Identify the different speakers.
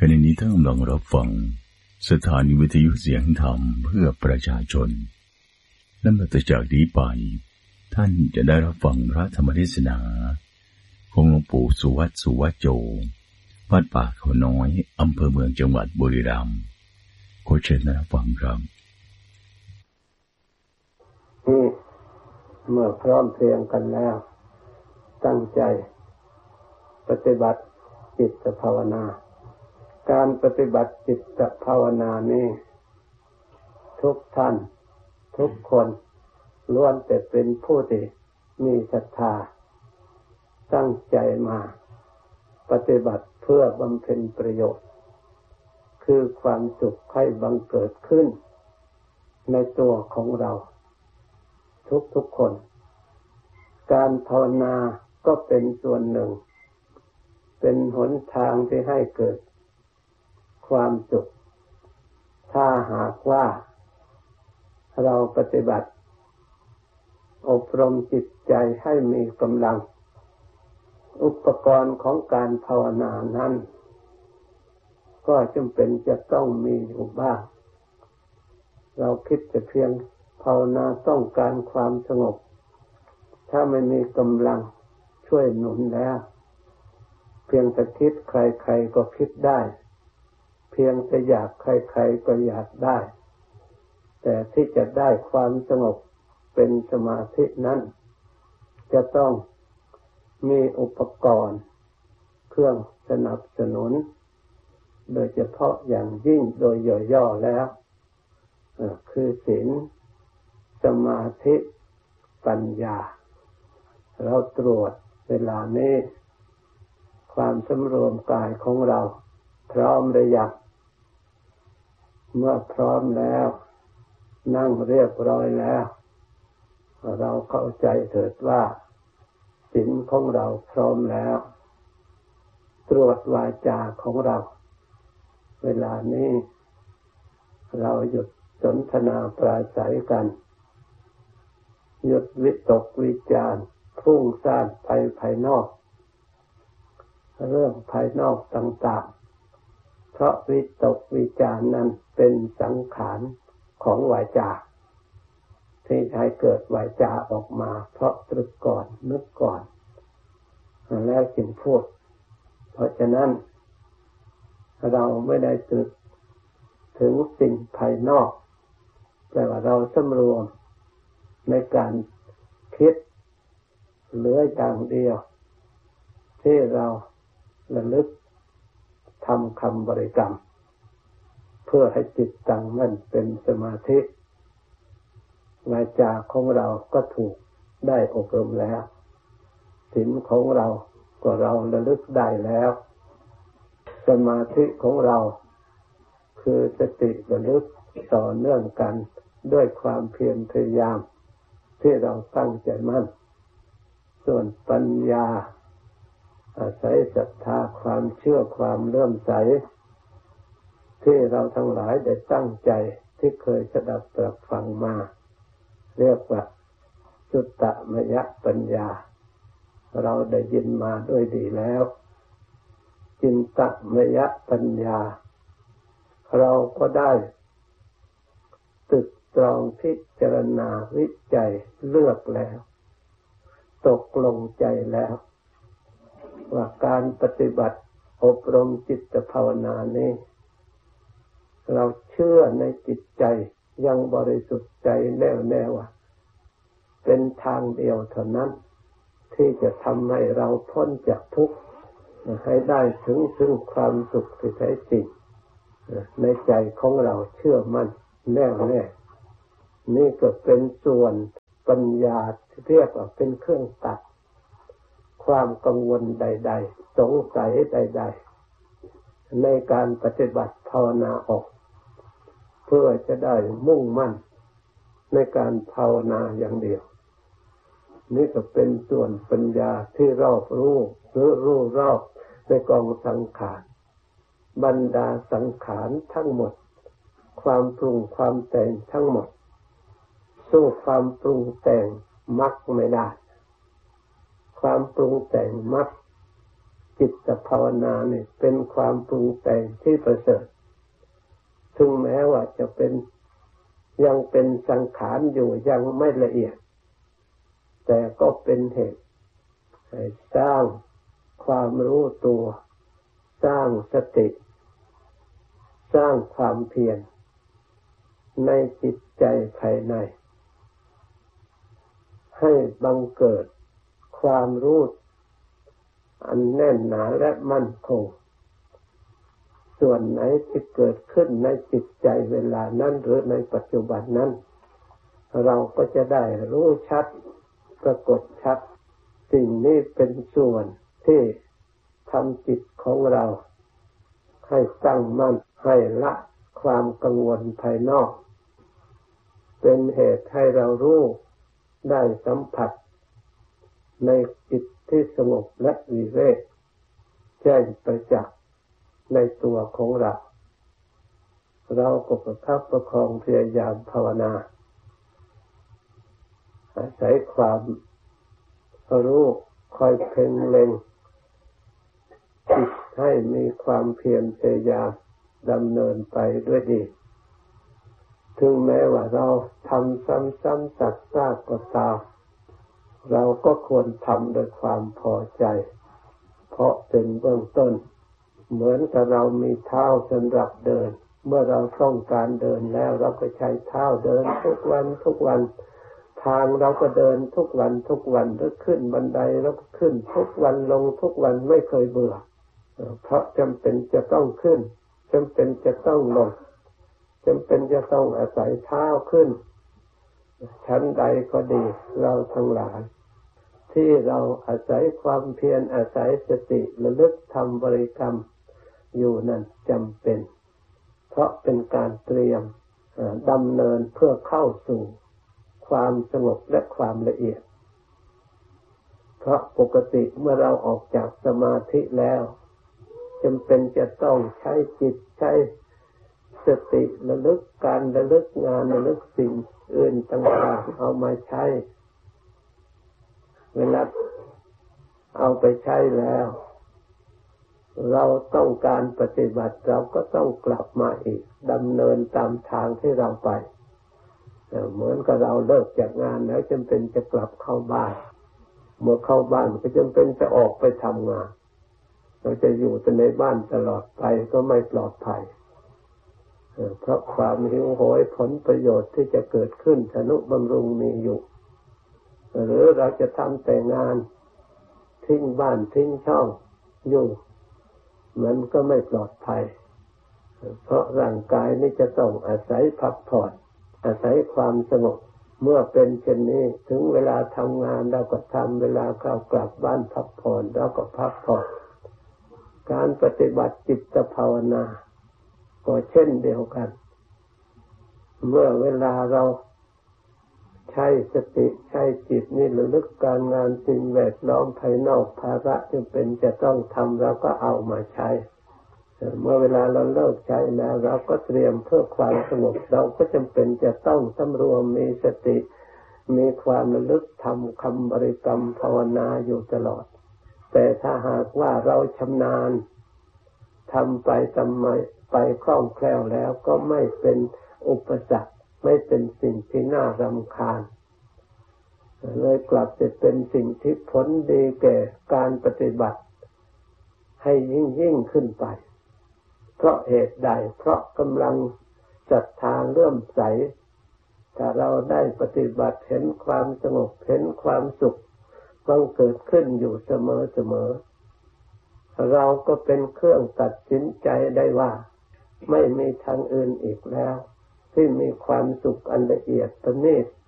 Speaker 1: ขณะนี้ท่านกำลังรับฟังสถานีวิทยุเสียงธรรมเพื่อประชาชนและต่อจากนี้ไปท่านจะได้รับฟังพระธรรมเทศนาของหลวงปู่สุวัตสุวัจโจวัดป่าเขาน้อยอำเภอเมืองจังหวัดบุรีรัมย์ขอเชิญรับฟังครับ
Speaker 2: เมื่อพร้อมเพรียงกันแล้วตั้งใจปฏิบัติจิตภาวนาการปฏิบัติจิตภาวนานี้ทุกท่านทุกคนล้วนแต่เป็นผู้ที่มีศรัทธาตั้งใจมาปฏิบัติเพื่อบำเพ็ญประโยชน์คือความสุขให้บังเกิดขึ้นในตัวของเราทุกคนการภาวนาก็เป็นส่วนหนึ่งเป็นหนทางที่ให้เกิดความสุขถ้าหากว่าเราปฏิบัติอบรมจิตใจให้มีกำลังอุปกรณ์ของการภาวนานั้นก็จำเป็นจะต้องมีอยู่บ้างเราคิดจะเพียงภาวนาต้องการความสงบถ้าไม่มีกำลังช่วยหนุนแล้วเพียงแต่คิดใครๆก็คิดได้เพียงแต่อยากใครๆก็อยากได้แต่ที่จะได้ความสงบเป็นสมาธินั้นจะต้องมีอุปกรณ์เครื่องสนับสนุนโดยเฉพาะอย่างยิ่งโดยย่อๆแล้วคือศีลสมาธิปัญญาเราตรวจเวลานี้ความสำรวมกายของเราพร้อมหรือยังเมื่อพร้อมแล้วนั่งเรียบร้อยแล้วเราเข้าใจเถิดว่าศีลของเราพร้อมแล้วตรวจวาจาของเราเวลานี้เราหยุดสนทนาปราศัยกันหยุดวิตกวิจารณ์พุ่งซ่านไปภายนอกเรื่องภายนอกต่างๆเพราะวิตกวิจารณ์นั้นเป็นสังขารของวาจาที่ให้เกิดวาจาออกมาเพราะตรึกก่อนนึกก่อนแล้วจึงพูดเพราะฉะนั้นเราไม่ได้ตรึกถึงสิ่งภายนอกแต่ว่าเราสำรวมในการคิดเหลืออย่างเดียวที่เราระลึกทำคำบริกรรมเพื่อให้จิตตั้งมั่นเป็นสมาธิวาจาของเราก็ถูกได้อบรมแล้วศีลของเราก็เราระลึกได้แล้วสมาธิของเราคือสติระลึกต่อเนื่องกันด้วยความเพียรพยายามที่เราตั้งใจมั่นส่วนปัญญาอาศัยศรัทธาความเชื่อความเลื่อมใสที่เราทั้งหลายได้ตั้งใจที่เคยสดับตรับฟังมาเรียกว่าจุตตมยปัญญาเราได้ยินมาด้วยดีแล้วจินตมยปัญญาเราก็ได้ตึกตรองพิจารณาวิจัยเลือกแล้วตกลงใจแล้วว่าการปฏิบัติอบรมจิตภาวนานี้เราเชื่อในจิตใจยังบริสุทธิ์ใจแน่วแน่ว่าเป็นทางเดียวเท่านั้นที่จะทำให้เราพ้นจากทุกข์ให้ได้ถึงซึ่งความสุขที่แท้จริงในใจของเราเชื่อมั่นแน่วแน่นี่ก็เป็นส่วนปัญญาที่เรียกว่าเป็นเครื่องตัดความกังวลใดๆสงสัยใดๆในการปฏิบัติภาวนาออกเพื่อจะได้มุ่งมั่นในการภาวนาอย่างเดียวนี่ก็เป็นส่วนปัญญาที่รอบรู้หรือรู้รอบในกองสังขารบรรดาสังขารทั้งหมดความปรุงความแต่งทั้งหมดสู้ความปรุงแต่งมรรคไม่ได้ความปรุงแต่งมรรคจิตภาวนาเนี่ยเป็นความปรุงแต่งที่ประเสริฐถึงแม้ว่าจะเป็นยังเป็นสังขารอยู่ยังไม่ละเอียดแต่ก็เป็นเหตุให้สร้างความรู้ตัวสร้างสติสร้างความเพียรในจิตใจภายในให้บังเกิดความรู้อันแน่นหนาและมั่นคงส่วนไหนที่เกิดขึ้นในจิตใจเวลานั้นหรือในปัจจุบันนั้นเราก็จะได้รู้ชัดปรากฏชัดสิ่งนี้เป็นส่วนที่ทำจิตของเราให้ตั้งมั่นให้ละความกังวลภายนอกเป็นเหตุให้เรารู้ได้สัมผัสในจิตที่สงบและวิเวกแจ้งประจักษ์ในตัวของเราก็ประคับประคองพยายามภาวนาอาศัยความรู้คอยเพ่งเล็งจิตให้มีความเพียรพยายามดำเนินไปด้วยดีถึงแม้ว่าเราทำซ้ำๆซักๆก็ตามเราก็ควรทำด้วยความพอใจเพราะเป็นเบื้องต้นเหมือนกับเรามีเท้าสำหรับเดินเมื่อเราต้องการเดินแล้วเราก็ใช้เท้าเดินทุกวันทางเราก็เดินทุกวันหรือขึ้นบันไดเราก็ขึ้นทุกวันลงทุกวันไม่เคยเบื่อเพราะจำเป็นจะต้องขึ้นจำเป็นจะต้องลงจำเป็นจะต้องอาศัยเท้าขึ้นชั้นใดก็ดีเราทั้งหลายที่เราอาศัยความเพียรอาศัยสติระลึกทำบริกรรมอยู่นั้นจำเป็นเพราะเป็นการเตรียมดำเนินเพื่อเข้าสู่ความสงบและความละเอียดเพราะปกติเมื่อเราออกจากสมาธิแล้วจำเป็นจะต้องใช้จิตใช้สติระลึกการระลึกงานระลึกสิ่งอื่นต่างๆเอามาใช้เวลาเอาไปใช้แล้วเราต้องการปฏิบัติเราก็ต้องกลับมาอีกดำเนินตามทางที่เราไปเหมือนกับเราเลิกจากงานแล้วจำเป็นจะกลับเข้าบ้านเมื่อเข้าบ้านก็จำเป็นจะออกไปทำงานเราจะอยู่แต่ในบ้านตลอดไปก็ไม่ปลอดภัยเพราะความหิวโหยผลประโยชน์ที่จะเกิดขึ้นทนุบำรุงมีอยู่หรือเราจะทำแต่งานทิ้งบ้านทิ้งช่องอยู่มันก็ไม่ปลอดภัยเพราะร่างกายนี้จะต้องอาศัยพักผ่อนอาศัยความสงบเมื่อเป็นเช่นนี้ถึงเวลาทำงานเราก็ทำเวลาเข้ากลับบ้านพักผ่อนเราก็พักผ่อนการปฏิบัติจิตภาวนาก็เช่นเดียวกันเมื่อเวลาเราใช้สติใช้จิตนี่ระลึกการงานสิ่งแวดล้อมภายนอกภาระจำเป็นจะต้องทำเราก็เอามาใช้เมื่อเวลาเราเลิกใช้แล้วเราก็เตรียมเพื่อความสงบเราก็จำเป็นจะต้องสำรวมมีสติมีความระลึกทำคำบริกรรมภาวนาอยู่ตลอดแต่ถ้าหากว่าเราชำนาญทำไปทำไมไปคล่องแคล่วแล้วก็ไม่เป็นอุปสรรคไม่เป็นสิ่งที่น่ารำคาญเลยกลับจะเป็นสิ่งที่ผลดีแก่การปฏิบัติให้ยิ่งขึ้นไปเพราะเหตุใดเพราะกำลังศรัทธาเลื่อมใสถ้าเราได้ปฏิบัติเห็นความสงบเห็นความสุขบังเกิดขึ้นอยู่เสมอเราก็เป็นเครื่องตัดสินใจได้ว่าไม่มีทางอื่นอีกแล้วที่มีความสุขอันละเอียดประณีต